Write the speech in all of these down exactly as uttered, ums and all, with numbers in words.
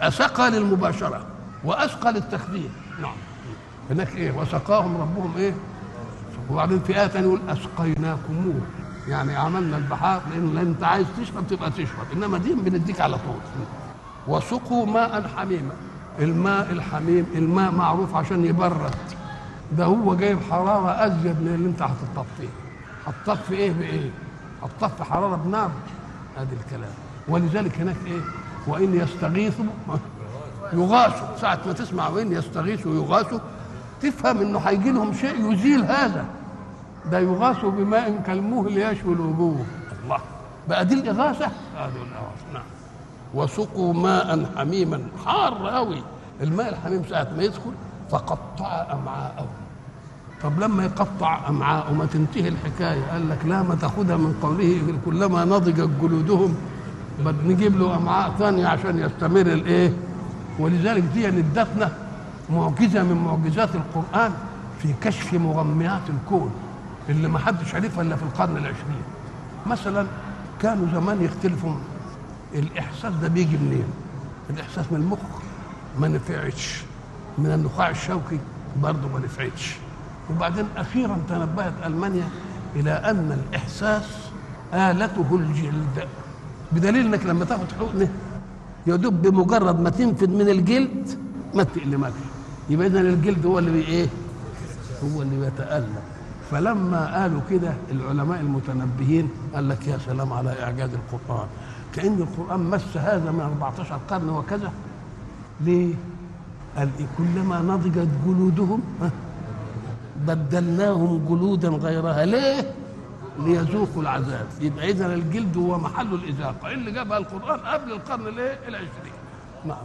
أسقى للمباشرة وأسقى للتخدير. نعم. هناك إيه؟ وسقاهم ربهم إيه؟ وبعدين في آية تانية يقول أسقيناكموه، يعني عملنا البحار، لأن أنت عايز تشرب تبقى تشرب، إنما دي بنديك على طول. وسقوا ماء حميما. الماء الحميم الماء معروف عشان يبرد، ده هو جايب حرارة أزيد من اللي أنت هتطفيه فيه. هتطفي إيه بإيه؟ هتطفي حرارة بنار، هذا الكلام. ولذلك هناك إيه؟ وإن يستغيثوا يغاثوا. ساعة ما تسمع وإن يستغيثوا يغاثوا تفهم إنه هيجي لهم شيء يزيل هذا. ده يغاثوا بماء كالمهل يشوي الوجوه. الله، بقى دي الإغاثة؟ هذه الإغاثة. نعم. وسقوا ماء حميما، حار قوي الماء الحميم ساعة ما يدخل فقطع أمعاءهم. طب لما يقطع أمعاءهم ما تنتهي الحكاية؟ قال لك لا، ما تاخدها من قوله كلما نضجت جلودهم بد نجيب له أمعاء ثانية عشان يستمر الإيه. ولذلك دي ندتنا معجزة من معجزات القرآن في كشف مغميات الكون اللي ما حدش عرفها إلا في القرن العشرين. مثلا كانوا زمان يختلفوا الإحساس ده بيجي منين؟ الإحساس من المخ ما نفعتش، من النخاع الشوكي برضه ما نفعتش. وبعدين أخيرا تنبهت ألمانيا إلى أن الإحساس آلته الجلد، بدليل أنك لما تاخد حقنة يدب بمجرد ما تنفذ من الجلد ما تألمكش، يبقى إذن الجلد هو اللي بي إيه؟ هو اللي بيتألم. فلما قالوا كده العلماء المتنبهين قال لك يا سلام على إعجاز القرآن، كأن القرآن مس هذا من أربعتاشر قرن وكذا. ليه؟ قال إيه؟ كلما نضجت جلودهم بدلناهم جلودا غيرها. ليه؟ ليذوقوا العذاب. يبقى إذن الجلد هو محل الإذاقة اللي جابها القرآن قبل القرن الايه؟ العشرين. نعم.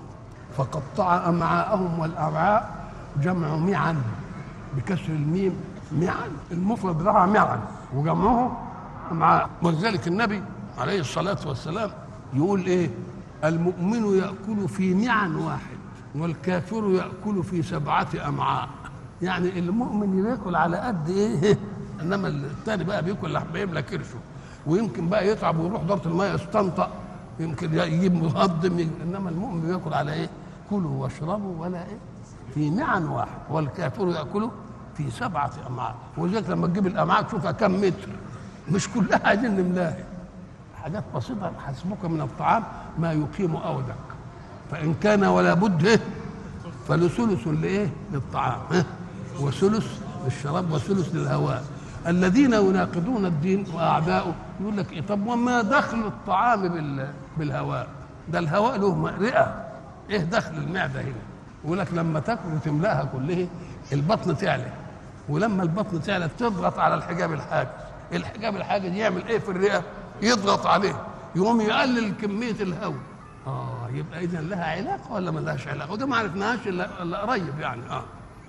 فقطع أمعاءهم، والأمعاء جمع معا بكسر الميم، معا المفرد بتاعها معا وجمعه أمعاء. ولذلك النبي عليه الصلاة والسلام يقول إيه؟ المؤمن يأكل في معا واحد والكافر يأكل في سبعة أمعاء. يعني المؤمن ياكل على قد إيه، انما الثاني بقى بياكل لحم يملى كرشه، ويمكن بقى يتعب ويروح دورة الماء يستنطق، يمكن يجيب مهضم، انما المؤمن بياكل على ايه؟ كلوا واشربوا ولا ايه؟ في معا واحد والكافر ياكل في سبعة امعاء. ولذلك لما تجيب الامعاء تشوفها كم متر، مش كلها عايزين نملاها، حاجات بسيطه. حسبك من الطعام ما يقيم اودك، فان كان ولا بد إيه؟ فلثلث لايه؟ للطعام وثلث للشراب وثلث للهواء. الذين يناقضون الدين واعداؤه يقول لك إيه؟ طب وما دخل الطعام بالهواء؟ ده الهواء له رئه، ايه دخل المعده هنا؟ يقول لك لما تاكل وتملاها كلها البطن تعلى، ولما البطن تعلى تضغط على الحجاب الحاجز، الحجاب الحاجز يعمل ايه في الرئه؟ يضغط عليه يقوم يقلل كميه الهواء. اه يبقى اذا لها علاقه ولا ما لهاش علاقه؟ وده ما عرفناهاش الا قريب يعني. اه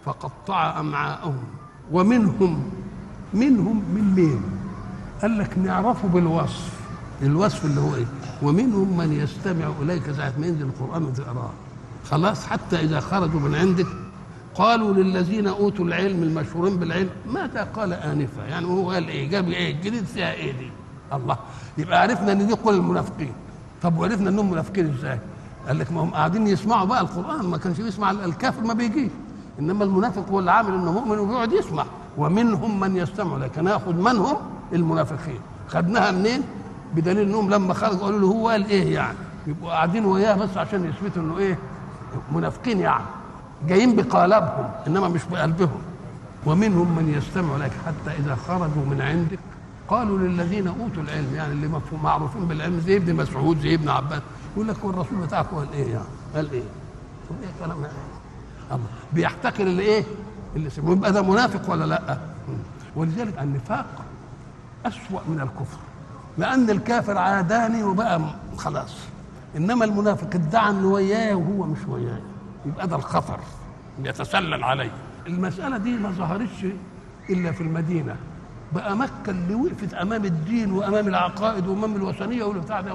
فقطع امعاءهم. ومنهم منهم من مين؟ قال لك نعرفه بالوصف، الوصف اللي هو ايه؟ ومنهم من يستمع اليك ساعه ما ينزل القران وتقراه خلاص، حتى اذا خرجوا من عندك قالوا للذين اوتوا العلم المشهورين بالعلم ماذا قال انفا؟ يعني هو قال ايه؟ جاب ايه؟ الجديد فيها ايه دي؟ الله، يبقى عرفنا ان دي قول المنافقين. طب وعرفنا انهم منافقين ازاي؟ قال لك ما هم قاعدين يسمعوا بقى القران، ما كانش بيسمع الكافر ما بيجيش، انما المنافق هو اللي عامل انه مؤمن وبيقعد يسمع. ومنهم من يستمع اليك، ناخذ من هم؟ المنافقين. خدناها منين؟ بدليل انهم لما خرجوا قالوا له هو قال ايه يعني؟ يبقوا قاعدين وياه بس عشان يثبتوا انه ايه؟ منافقين، يعني جايين بقالبهم انما مش بقلبهم. ومنهم من يستمع اليك حتى اذا خرجوا من عندك قالوا للذين اوتوا العلم، يعني اللي معروفين بالعلم زي ابن مسعود زي ابن عباس، يقول لك هو الرسول بتاعكم قال ايه يعني؟ قال ايه؟ طب ايه كلام يعني؟ الله بيحتقر اللي ايه؟ اللي سمعوا. يبقى ده منافق ولا لا؟ ولذلك النفاق أسوأ من الكفر، لأن الكافر عاداني وبقى خلاص، إنما المنافق ادعى إنه وياه وهو مش وياه، يبقى ده الخطر يتسلل عليه. المسألة دي ما ظهرتش إلا في المدينة، بقى مكة اللي وقفت أمام الدين وأمام العقائد وأمام الوثنية والبتاع ده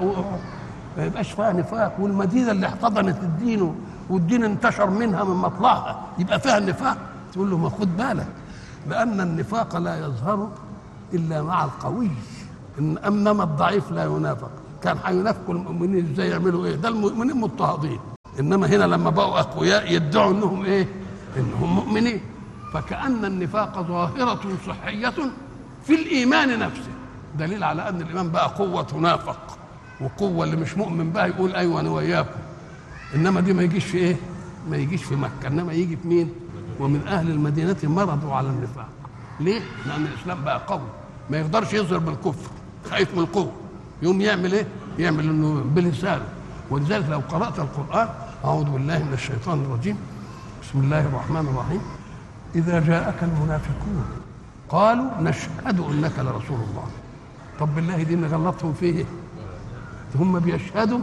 ما يبقاش فيها نفاق، والمدينة اللي احتضنت الدين والدين انتشر منها من مطلعها يبقى فيها النفاق. تقول له ما خد بالك، لأن النفاق لا يظهر إلا مع القوي، إن أنما الضعيف لا ينافق. كان هينافقوا المؤمنين ازاي؟ يعملوا ايه؟ ده المؤمنين مضطهدين، انما هنا لما بقوا اقوياء يدعوا انهم ايه؟ انهم مؤمنين. فكأن النفاق ظاهرة صحية في الإيمان نفسه، دليل على أن الإيمان بقى قوة تنافق، وقوة اللي مش مؤمن بها يقول أيوة أنا وياكم. إنما دي ما يجيش في إيه؟ ما يجيش في مكة، إنما يجي في مين؟ ومن أهل المدينة مرضوا على النفاق. ليه؟ لأن الإسلام بقى قوي، ما يقدرش يظهر بالكفر، خايف من القوة، يوم يعمل إيه؟ يعمل إنه بلسانه. ولذلك لو قرأت القرآن، أعوذ بالله من الشيطان الرجيم، بسم الله الرحمن الرحيم، إذا جاءك المنافقون قالوا نشهد أنك لرسول الله. طب بالله دي نغلطهم فيه، هم بيشهدوا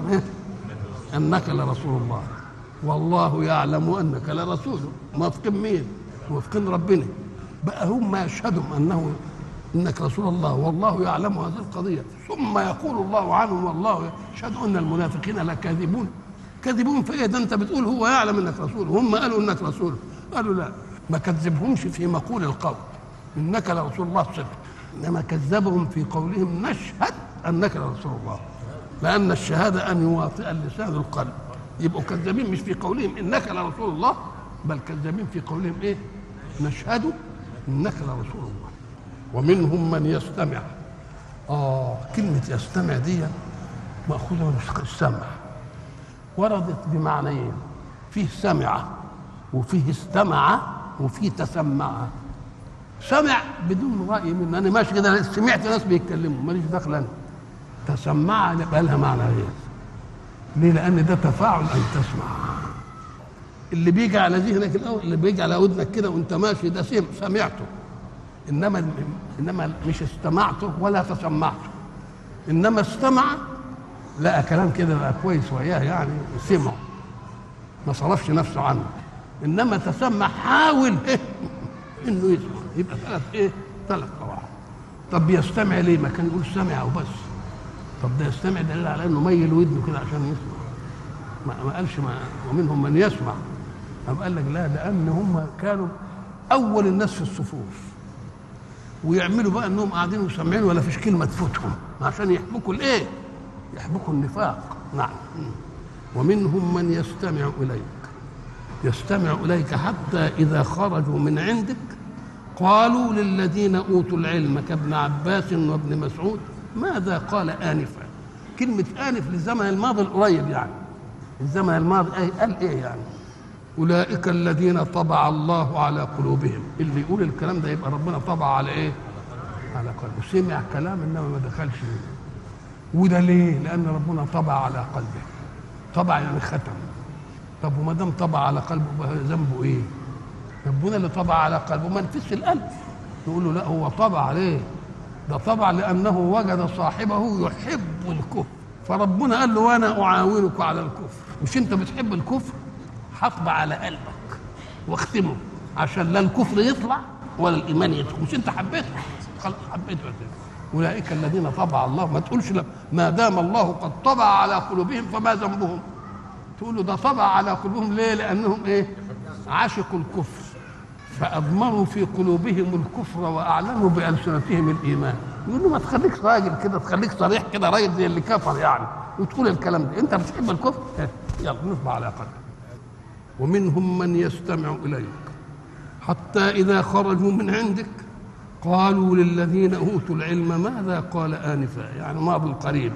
أنك لرسول الله والله يعلم أنك لرسوله. موافقين مين؟ موافقين ربنا. بقى هم يشهدوا أنه إنك رسول الله والله يعلم هذه القضية، ثم يقول الله عنهم والله يشهد أن المنافقين لكاذبون. كاذبون في إيه؟ ده أنت بتقول هو يعلم أنك رسول، هم قالوا أنك رسول. قالوا لا، ما كذبهمش في مقول القول انك لرسول الله صدق، انما كذبهم في قولهم نشهد انك لرسول الله، لان الشهاده ان يواطئ اللسان القلب. يبقوا كذابين مش في قولهم انك لرسول الله، بل كذابين في قولهم ايه؟ نشهد انك لرسول الله. ومنهم من يستمع. اه كلمه يستمع دي ماخوذه من السمع، وردت بمعنيين، فيه سمع وفيه استمع وفيه تسمع. سمع بدون رأي منه، انا ماشي كده سمعت ناس بيتكلموا ماليش دخل انا. تسمع يبقى لها معنى غير. ليه؟ لان ده تفاعل ان تسمع. اللي بيجي على ذهنك الاول، اللي بيجي على ودنك كده وانت ماشي، ده سم سمعته. انما انما مش استمعته ولا تسمعته. انما استمع لقى كلام كده بقى كويس وياه يعني سمع، ما صرفش نفسه عنه. انما تسمع حاول إيه؟ انه يسمع. يبقى ثلاث ايه؟ ثلاث قواعد. طب يستمع ليه؟ ما كان يقول سمع وبس. طب ده يستمع دليل على انه ميل ودنه كده عشان يسمع. ما, ما قالش ما ومنهم من يسمع. قام قال لك لا، لان هم كانوا اول الناس في الصفوف، ويعملوا بقى انهم قاعدين وسامعين ولا فيش كلمه تفوتهم عشان يحبكوا الايه؟ يحبكوا النفاق. نعم. ومنهم من يستمع اليك، يستمع إليك حتى إذا خرجوا من عندك قالوا للذين أوتوا العلم كابن عباس وابن مسعود ماذا قال آنفا. كلمة آنف للزمن الماضي القريب، يعني الزمن الماضي قال إيه يعني؟ أولئك الذين طبع الله على قلوبهم. اللي يقول الكلام ده يبقى ربنا طبع على إيه؟ على قلبه. سمع كلام إنما ما دخلش منه. وده ليه؟ لأن ربنا طبع على قلبه. طبع يعني ختم. طب وما دام طبع على قلبه ذنبه ايه؟ ربنا اللي طبع على قلبه ما نفسش القلب. نقول له لا، هو طبع عليه، ده طبع لانه وجد صاحبه يحب الكفر، فربنا قال له وانا اعاونك على الكفر. مش انت بتحب الكفر؟ حطب على قلبك واختمه عشان لا الكفر يطلع ولا الايمان يدخل. مش انت حبيته؟ خلاص حبيته. اولئك الذين طبع الله. ما تقولش ما دام الله قد طبع على قلوبهم فما ذنبهم. تقول له ده طبع على قلوبهم. ليه؟ لانهم ايه؟ عاشقوا الكفر فاضمروا في قلوبهم الكفر واعلنوا بالسنتهم الايمان. يقول له ما تخليك راجل كده، تخليك صريح كده، راجل زي اللي كفر يعني، وتقول الكلام ده. انت بتحب الكفر؟ يلا نطبع على قلبك. ومنهم من يستمع اليك حتى اذا خرجوا من عندك قالوا للذين اوتوا العلم ماذا قال انفا، يعني ماضي القريب.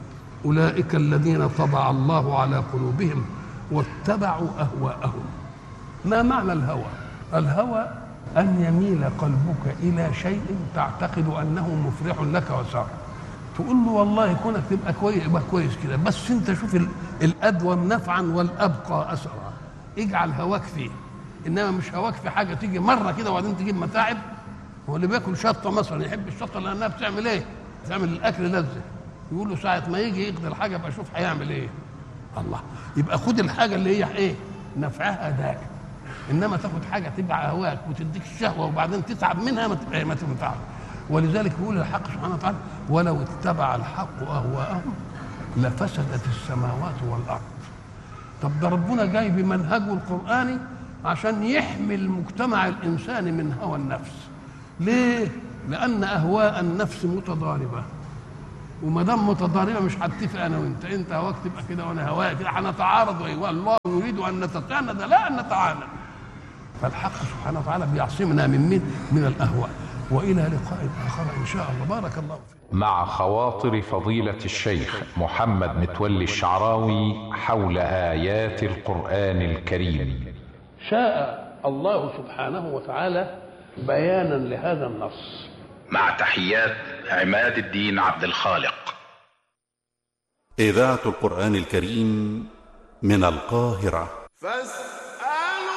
أولئك الذين طبع الله على قلوبهم واتبعوا أهواءهم. ما معنى الهوى؟ الهوى أن يميل قلبك إلى شيء تعتقد أنه مفرح لك وسار، تقول له والله كونك تبقى كويس يبقى كويس كده، بس أنت شوف الأدوم نفعا والأبقى أسرا، اجعل هواك فيه. إنما مش هواك في حاجة تيجي مرة كده وبعدين تجيب متاعب. هو اللي بياكل شطة مثلا يحب الشطة لأنها بتعمل إيه؟ بتعمل الأكل لذة. يقول له ساعة ما يجي يقضي الحاجة بقى شوف هيعمل ايه. الله، يبقى خد الحاجة اللي هي ايه؟ نفعها دائم. انما تاخد حاجة تبع هواك وتديك الشهوة وبعدين تتعب منها ما تنفعش. ولذلك يقول الحق سبحانه وتعالى ولو اتبع الحق اهواءهم لفسدت السماوات والارض. طب ده ربنا جاي بمنهجه القرآني عشان يحمي المجتمع الانساني من هوى النفس. ليه؟ لأن أهواء النفس متضاربة. وما دام متضاربه مش هتفق انا وانت، انت هواك تبقى كده وانا هواك كده، هنتعارض. والله يريد ان نتساند لا ان نتعاند. فالحق سبحانه وتعالى بيعصمنا من مين؟ من الاهواء. والى لقاء اخر ان شاء الله. بارك الله فيك. مع خواطر فضيلة الشيخ محمد متولي الشعراوي حول آيات القرآن الكريم. شاء الله سبحانه وتعالى بيانا لهذا النص. مع تحيات عماد الدين عبد الخالق. إذاعة القرآن الكريم من القاهرة.